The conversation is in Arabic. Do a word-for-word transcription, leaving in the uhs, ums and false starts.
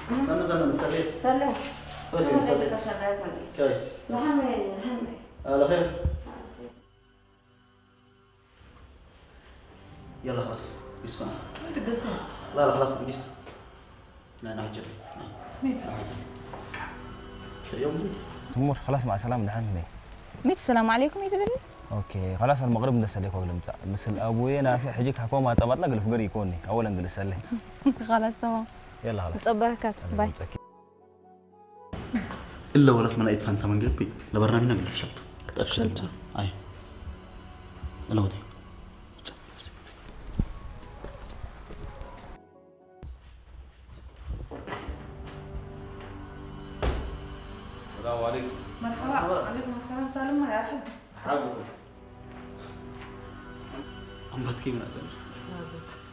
سنة سنة نسلي سلام كويس نسلي كويس الحمد لله الحمد لله على خير يلا خلاص اسمع انت تقصني لا لا خلاص بقيس لا انا هجري ميت اليوم تمر خلاص مع السلامة دحين ميت السلام عليكم يا تبني اوكي خلاص المغرب نسلي فوق المتاع مثل ابوي انا في حجيك حكومه طبط لك الفقر يكوني اولا نجلس لي خلاص تمام يلا خلاص بركات باي الا ولات ملايت فانت من قلبي لبرنامج نقل فشلت فشلت اي انا ودي السلام عليكم مرحبا وعليكم السلام سالم ما يا حابب عم بتكي من أجل لازم